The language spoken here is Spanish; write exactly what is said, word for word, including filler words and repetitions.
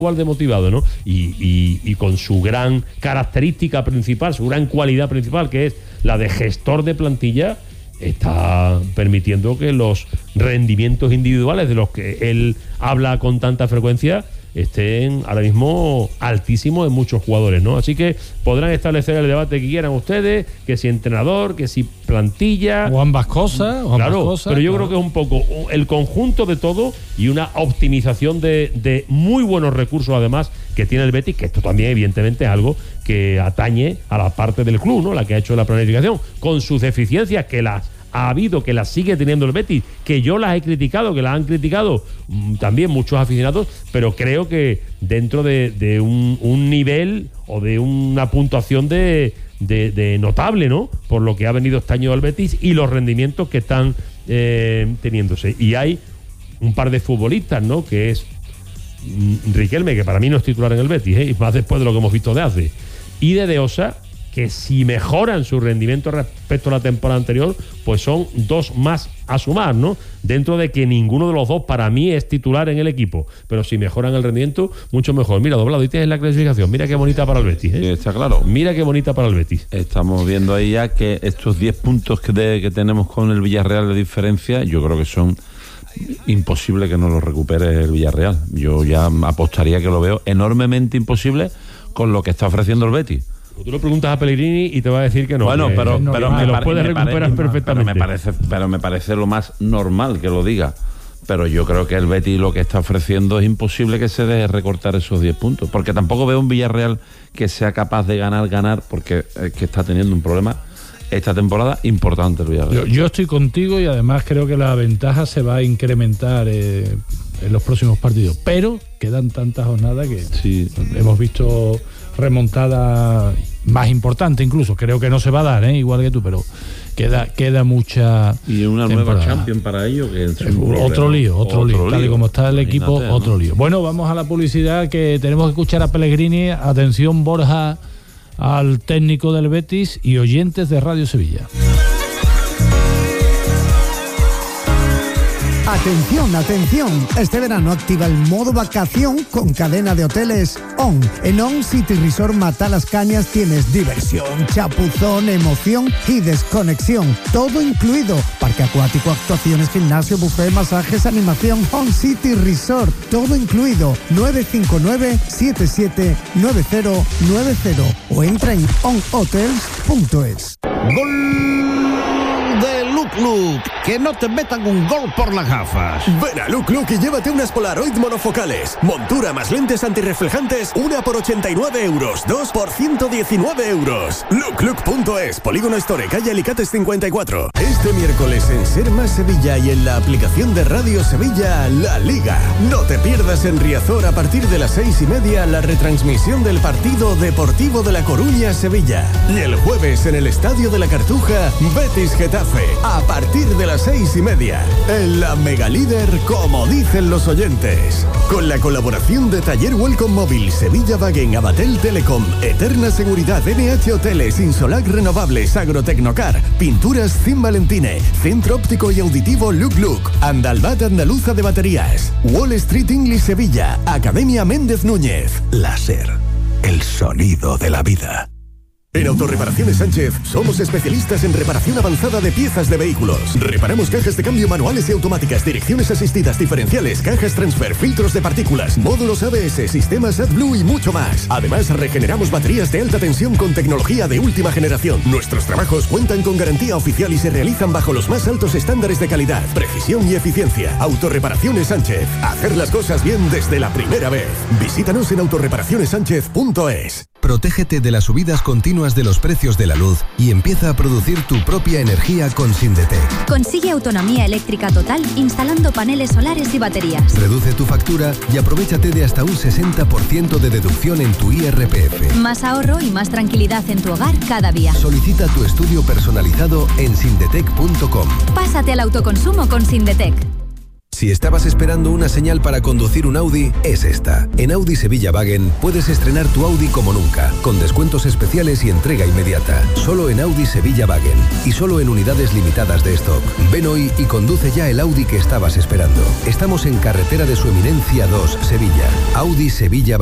igual de motivado, ¿no? Y, y, y con su gran característica principal, su gran cualidad principal, que es la de gestor de plantilla, está permitiendo que los rendimientos individuales de los que él habla con tanta frecuencia estén ahora mismo altísimos en muchos jugadores, ¿no? Así que podrán establecer el debate que quieran ustedes, que si entrenador, que si plantilla, o ambas cosas, o claro, ambas cosas, pero yo claro. creo que es un poco el conjunto de todo y una optimización de, de muy buenos recursos además que tiene el Betis, que esto también evidentemente es algo que atañe a la parte del club, ¿no? La que ha hecho la planificación, con sus deficiencias que las ha habido, que las sigue teniendo el Betis, que yo las he criticado, que las han criticado mmm, también muchos aficionados, pero creo que dentro de, de un, un nivel o de una puntuación de, de, de notable, ¿no? Por lo que ha venido este año al Betis y los rendimientos que están eh, teniéndose. Y hay un par de futbolistas, ¿no? Que es mmm, Riquelme, que para mí no es titular en el Betis, ¿eh? Y más después de lo que hemos visto de hace, y de De Osa, que si mejoran su rendimiento respecto a la temporada anterior, pues son dos más a sumar, ¿no? Dentro de que ninguno de los dos para mí es titular en el equipo, pero si mejoran el rendimiento, mucho mejor. Mira, doblado, y tienes la clasificación, mira qué bonita para el Betis, ¿eh? Sí, está claro. Mira qué bonita para el Betis. Estamos viendo ahí ya que estos diez puntos que, de, que tenemos con el Villarreal de diferencia, yo creo que son imposible que no los recupere el Villarreal. Yo ya apostaría que lo veo enormemente imposible con lo que está ofreciendo el Betis. Tú lo preguntas a Pellegrini y te va a decir que no. Bueno, que, pero, que pero me me los pare, puedes me recuperar pare, perfectamente. Pero me, parece, pero me parece lo más normal que lo diga. Pero yo creo que el Betis lo que está ofreciendo es imposible que se deje recortar esos diez puntos. Porque tampoco veo un Villarreal que sea capaz de ganar, ganar, porque es que está teniendo un problema esta temporada importante el Villarreal. Yo, yo estoy contigo y además creo que la ventaja se va a incrementar eh, en los próximos partidos. Pero quedan tantas jornadas que sí. hemos visto remontada más importante incluso. Creo que no se va a dar, ¿eh? Igual que tú, pero queda queda mucha y una temporada. Nueva Champions para ellos que es un otro lío, otro, otro lío. Tal y como está el equipo, Imagínate, otro ¿no? lío. Bueno, vamos a la publicidad, que tenemos que escuchar a Pellegrini. Atención, Borja, al técnico del Betis y oyentes de Radio Sevilla. Atención, atención. Este verano activa el modo vacación con cadena de hoteles ON. En ON City Resort Matalascañas tienes diversión, chapuzón, emoción y desconexión. Todo incluido. Parque acuático, actuaciones, gimnasio, buffet, masajes, animación. ON City Resort. Todo incluido. nueve cinco nueve, siete siete nueve cero nueve cero o entra en on hotels punto es. ¡Gol de Look Look! ¡Que no te metan un gol por las gafas! Ven a Look Look y llévate unas Polaroid monofocales. Montura más lentes antirreflejantes, una por ochenta y nueve euros, dos por ciento diecinueve euros. look look punto es, Polígono Store, calle Alicates cincuenta y cuatro. Este miércoles en Ser Más Sevilla y en la aplicación de Radio Sevilla, La Liga. No te pierdas en Riazor a partir de las seis y media la retransmisión del partido Deportivo de La Coruña-Sevilla. Y el jueves en el Estadio de la Cartuja, Betis-Getafe, a partir de las seis y media. En la Mega Líder, como dicen los oyentes. Con la colaboración de Taller Welcome Móvil, Sevilla Wagen, Abatel Telecom, Eterna Seguridad, N H Hoteles, Insolac Renovables, Agrotecnocar, Pinturas Zin Valentine, Centro Óptico y Auditivo Look Look, Andalbat Andaluza de Baterías, Wall Street English Sevilla, Academia Méndez Núñez. Láser, el sonido de la vida. En Autorreparaciones Sánchez somos especialistas en reparación avanzada de piezas de vehículos. Reparamos cajas de cambio manuales y automáticas, direcciones asistidas, diferenciales, cajas transfer, filtros de partículas, módulos A B S, sistemas AdBlue y mucho más. Además, regeneramos baterías de alta tensión con tecnología de última generación. Nuestros trabajos cuentan con garantía oficial y se realizan bajo los más altos estándares de calidad, precisión y eficiencia. Autorreparaciones Sánchez. Hacer las cosas bien desde la primera vez. Visítanos en autorreparaciones sánchez punto es. Protégete de las subidas continuas de los precios de la luz y empieza a producir tu propia energía con Sindetec. Consigue autonomía eléctrica total instalando paneles solares y baterías. Reduce tu factura y aprovéchate de hasta un sesenta por ciento de deducción en tu I R P F. Más ahorro y más tranquilidad en tu hogar cada día. Solicita tu estudio personalizado en sindetec punto com. Pásate al autoconsumo con Sindetec. Si estabas esperando una señal para conducir un Audi, es esta. En Audi Sevilla Wagen puedes estrenar tu Audi como nunca, con descuentos especiales y entrega inmediata. Solo en Audi Sevilla Wagen y solo en unidades limitadas de stock. Ven hoy y conduce ya el Audi que estabas esperando. Estamos en Carretera de Su Eminencia dos, Sevilla. Audi Sevilla